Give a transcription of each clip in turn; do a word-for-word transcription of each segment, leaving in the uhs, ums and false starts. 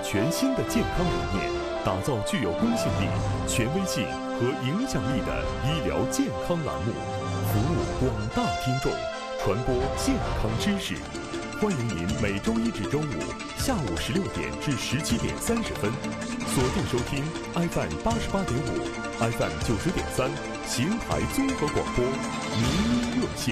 全新的健康理念，打造具有公信力、权威性和影响力的医疗健康栏目，服务广大听众，传播健康知识。欢迎您每周一至周五下午十六点至十七点三十分，锁定收听 F M 八十八点五、F M 九十点三邢台综合广播名医热线。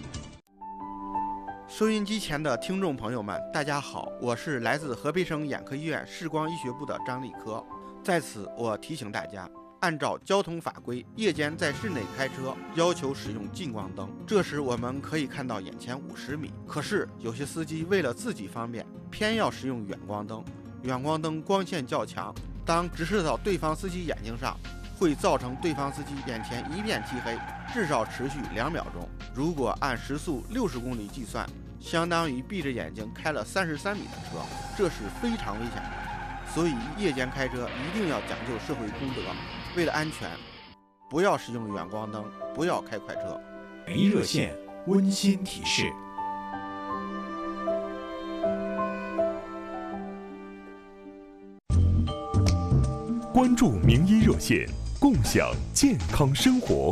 收音机前的听众朋友们，大家好，我是来自河北省眼科医院视光医学部的张立科。在此，我提醒大家，按照交通法规，夜间在室内开车要求使用近光灯，这时我们可以看到眼前五十米。可是有些司机为了自己方便，偏要使用远光灯。远光灯光线较强，当直射到对方司机眼睛上，会造成对方司机眼前一片漆黑，至少持续两秒钟。如果按时速六十公里计算，相当于闭着眼睛开了三十三米的车，这是非常危险的。所以夜间开车一定要讲究社会公德，为了安全，不要使用远光灯，不要开快车。 名医热线温馨提示： 关注名医热线，共享健康生活。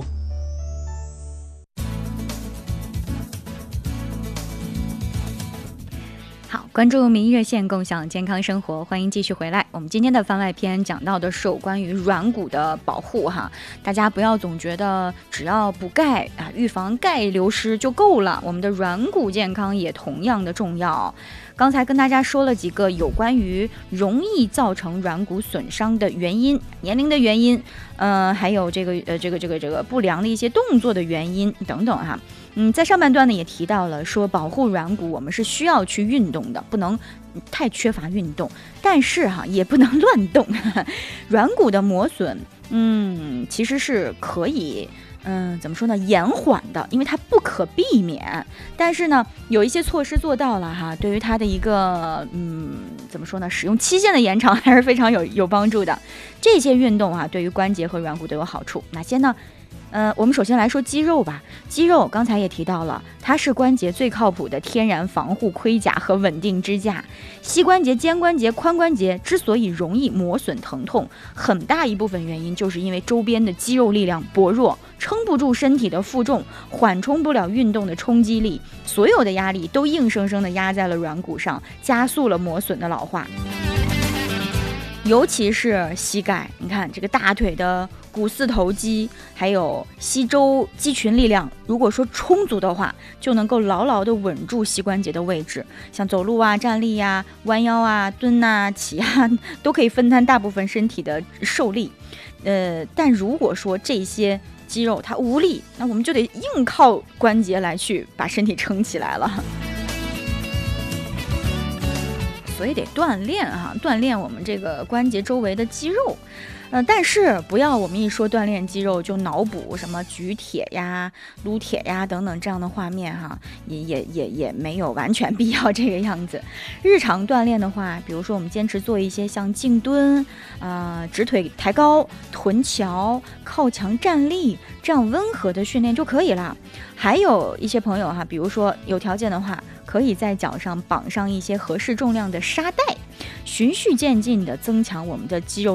关注名医热线，共享健康生活，欢迎继续回来。我们今天的番外篇讲到的是有关于软骨的保护哈，大家不要总觉得只要补钙啊，预防钙流失就够了，我们的软骨健康也同样的重要。刚才跟大家说了几个有关于容易造成软骨损伤的原因，年龄的原因，呃，还有这个呃这个这个这个不良的一些动作的原因等等哈。嗯，在上半段呢也提到了说保护软骨我们是需要去运动的，不能太缺乏运动，但是哈也不能乱动。软骨的磨损，嗯，其实是可以。嗯，怎么说呢？延缓的，因为它不可避免。但是呢，有一些措施做到了哈，对于它的一个嗯，怎么说呢？使用期限的延长还是非常有有帮助的。这些运动啊，对于关节和软骨都有好处。哪些呢？呃，我们首先来说肌肉吧。肌肉刚才也提到了，它是关节最靠谱的天然防护盔甲和稳定支架。膝关节、肩关节、髋关节之所以容易磨损疼痛，很大一部分原因就是因为周边的肌肉力量薄弱，撑不住身体的负重，缓冲不了运动的冲击力，所有的压力都硬生生地压在了软骨上，加速了磨损的老化。尤其是膝盖，你看这个大腿的股四头肌，还有膝周肌群力量，如果说充足的话，就能够牢牢地稳住膝关节的位置。像走路啊、站立呀、弯腰啊、蹲啊、起啊，都可以分担大部分身体的受力。呃，但如果说这些肌肉它无力，那我们就得硬靠关节来去把身体撑起来了。所以得锻炼哈，锻炼我们这个关节周围的肌肉。呃，但是不要我们一说锻炼肌肉就脑补什么举铁呀、撸铁呀等等这样的画面哈，也也也也没有完全必要这个样子。日常锻炼的话，比如说我们坚持做一些像静蹲、呃直腿抬高、臀桥、靠墙站立这样温和的训练就可以了。还有一些朋友哈，比如说有条件的话，可以在脚上绑上一些合适重量的沙带，循序渐进地增强我们的肌肉